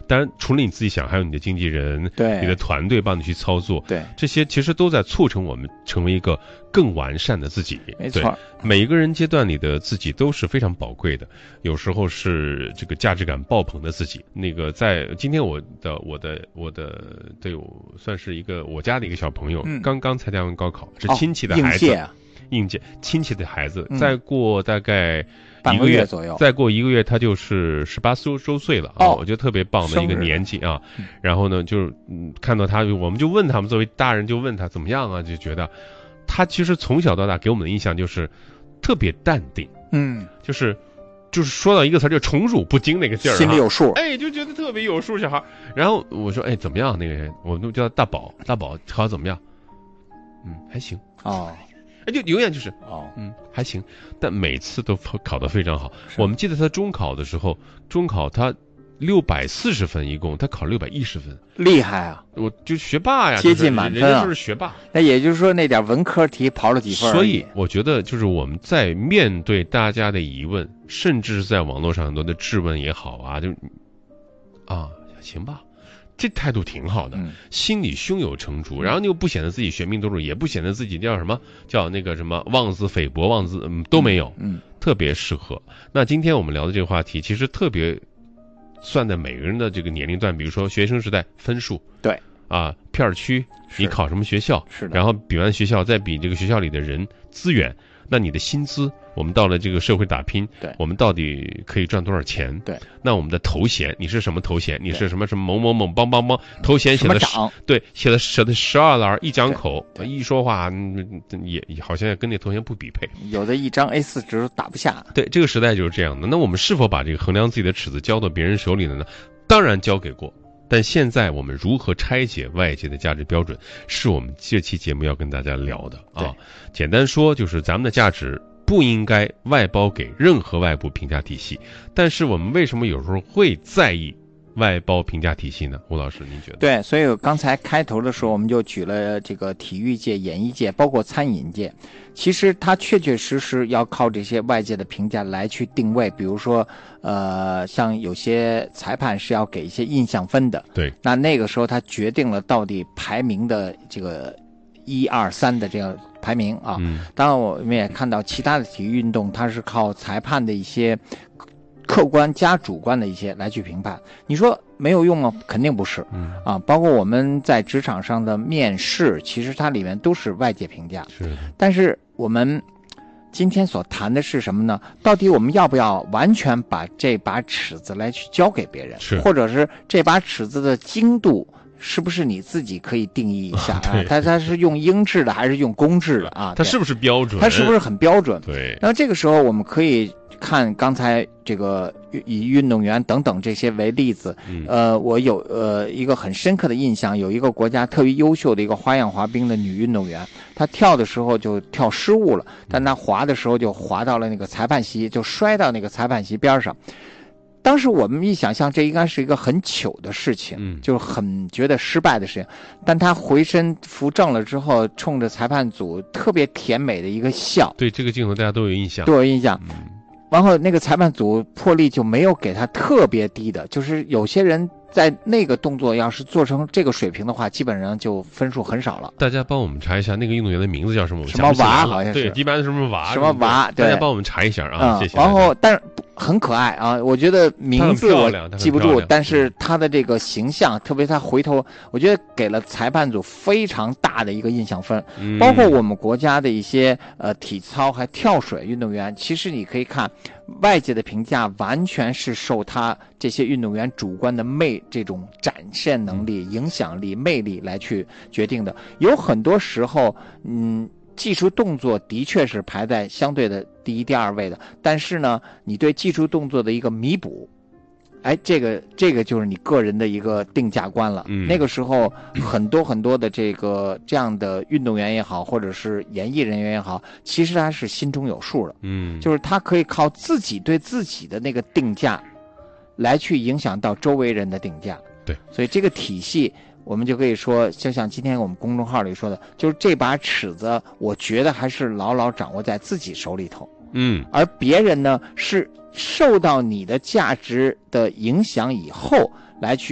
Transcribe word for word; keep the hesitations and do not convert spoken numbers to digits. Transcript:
当然除了你自己想，还有你的经纪人， 对， 你的团队帮你去操作， 对， 这些其实都在促成我们成为一个更完善的自己。 没错， 每一个人阶段里的自己都是非常宝贵的，有时候是这个价值感爆棚的自己。那个在今天我的我的我的对我算是一个我家的一个小朋友， 嗯、 刚刚参加完高考，是亲戚的孩子。 哦应届亲戚的孩子，再过大概半个月左右， 再过一个月他就是十八周周岁了啊！ 哦， 我觉得特别棒的一个年纪啊。然后呢，就是嗯，看到他，我们就问他们，作为大人就问他怎么样啊？就觉得他其实从小到大给我们的印象就是特别淡定， 嗯， 就是就是说到一个词就宠辱不惊那个劲儿， 心里有数， 哎，就觉得特别有数小孩。然后我说，哎，怎么样？那个人，我都叫大宝，大宝考怎么样？嗯，还行。 哦。 哎，就永远就是哦， 嗯，还行，但每次都考得非常好。我们记得他中考的时候，中考他六百四十分，一共他考六百一十分， 厉害啊！ 我就学霸呀， 接近满分啊， 人家就是学霸。 那也就是说，那点文科题跑了几分？ 所以我觉得，就是我们在面对大家的疑问，甚至是在网络上很多的质问也好啊，就啊，行吧。这态度挺好的， 嗯、 心里胸有成竹，然后又不显得自己玄冥多主，也不显得自己叫什么叫那个什么妄自菲薄、妄自嗯都没有， 嗯， 特别适合。那今天我们聊的这个话题，其实特别算在每个人的这个年龄段，比如说学生时代分数， 对啊，片区你考什么学校， 是的， 然后比完学校再比这个学校里的人资源，那你的薪资。我们到了这个社会打拼， 对， 我们到底可以赚多少钱？ 对， 那我们的头衔，你是什么头衔？你是什么什么某某某帮帮帮头衔写的长？ 对，写的写的十二栏，一张口，一说话也也好像跟那头衔不匹配。 有的一张 A 四 纸打不下。 对，这个时代就是这样的。那我们是否把这个衡量自己的尺子交到别人手里了呢？当然交给过。但现在我们如何拆解外界的价值标准，是我们这期节目要跟大家聊的啊。简单说，就是咱们的价值不应该外包给任何外部评价体系，但是我们为什么有时候会在意外包评价体系呢？吴老师，您觉得？ 对，所以刚才开头的时候，我们就举了这个体育界、演艺界，包括餐饮界，其实它确确实实要靠这些外界的评价来去定位。比如说，呃，像有些裁判是要给一些印象分的， 对， 那那个时候他决定了到底排名的这个一二三的这样排名啊。 嗯， 当然我们也看到其他的体育运动，它是靠裁判的一些客观加主观的一些来去评判。你说没有用吗？肯定不是。 嗯啊，包括我们在职场上的面试，其实它里面都是外界评价。 是。 但是我们今天所谈的是什么呢？到底我们要不要完全把这把尺子来去交给别人？ 是。 或者是这把尺子的精度是不是你自己可以定义一下啊？它它是用英制的还是用公制的啊？ 它是不是标准？ 它是不是很标准？ 对。 然后这个时候我们可以看刚才这个以运动员等等这些为例子， 嗯、 呃，我有呃一个很深刻的印象，有一个国家特别优秀的一个花样滑冰的女运动员，她跳的时候就跳失误了，但她滑的时候就滑到了那个裁判席，就摔到那个裁判席边上。当时我们一想象，这应该是一个很糗的事情， 嗯， 就是很觉得失败的事情。但他回身扶正了之后，冲着裁判组特别甜美的一个笑。 对这个镜头，大家都有印象， 都有印象。 嗯， 然后那个裁判组破例就没有给他特别低的，就是有些人在那个动作要是做成这个水平的话，基本上就分数很少了。 大家帮我们查一下那个运动员的名字叫什么？ 什么娃好像是。 对，一般是什么娃？ 什么娃？对， 大家帮我们查一下啊， 嗯、 谢谢。 然后，但是很可爱啊，我觉得名字我记不住，但是他的这个形象，特别他回头，我觉得给了裁判组非常大的一个印象分。 嗯、 包括我们国家的一些呃体操还跳水运动员，其实你可以看外界的评价，完全是受他这些运动员主观的魅这种展现能力、影响力、魅力来去决定的。有很多时候，嗯。技术动作的确是排在相对的第一、第二位的，但是呢，你对技术动作的一个弥补，哎，这个这个就是你个人的一个定价观了。 嗯， 那个时候很多很多的这个这样的运动员也好，或者是演艺人员也好，其实他是心中有数的。 嗯， 就是他可以靠自己对自己的那个定价，来去影响到周围人的定价。 对， 所以这个体系。我们就可以说，就像今天我们公众号里说的，就是这把尺子，我觉得还是牢牢掌握在自己手里头。 嗯， 而别人呢，是受到你的价值的影响以后来去。